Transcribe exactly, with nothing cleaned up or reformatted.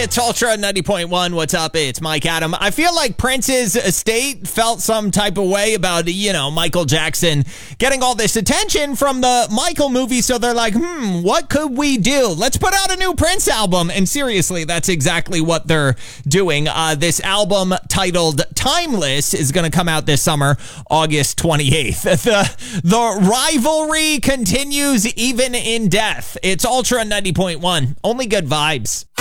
It's Ultra ninety point one. What's up? It's Mike Adam. I feel like Prince's estate felt some type of way about, you know, Michael Jackson getting all this attention from the Michael movie. So they're like, hmm, what could we do? Let's put out a new Prince album. And seriously, that's exactly what they're doing. Uh, this album titled Timeless is going to come out this summer, August twenty-eighth. The, the rivalry continues even in death. It's Ultra ninety point one. Only good vibes.